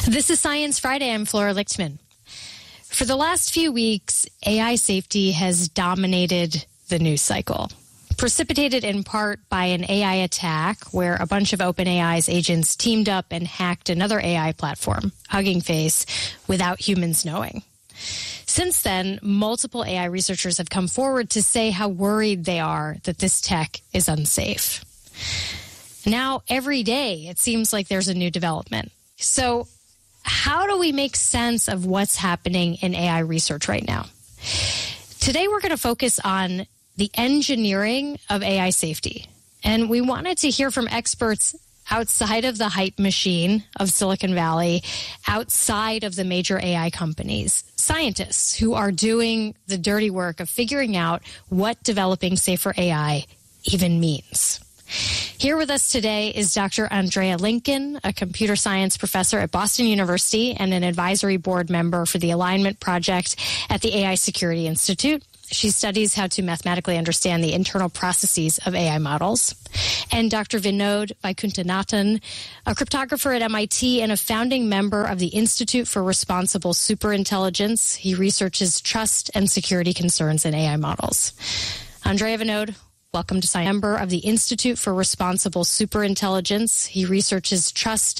This is Science Friday. I'm Flora Lichtman. For the last few weeks, AI safety has dominated the news cycle, precipitated in part by an AI attack where a bunch of OpenAI's agents teamed up and hacked another AI platform, Hugging Face, without humans knowing. Since then, multiple AI researchers have come forward to say how worried they are that this tech is unsafe. Now, every day, it seems like there's a new development. So, how do we make sense of what's happening in AI research right now? Today, we're going to focus on the engineering of AI safety. And we wanted to hear from experts outside of the hype machine of Silicon Valley, outside of the major AI companies, scientists who are doing the dirty work of figuring out what developing safer AI even means. Here with us today is Dr. Andrea Lincoln, a computer science professor at Boston University and an advisory board member for the Alignment Project at the AI Security Institute. She studies how to mathematically understand the internal processes of AI models. And Dr. Vinod Vaikuntanathan, a cryptographer at MIT and a founding member of the Institute for Responsible Superintelligence. He researches trust and security concerns in AI models. Andrea Vinod, welcome to Science. Member of the Institute for Responsible Superintelligence. He researches trust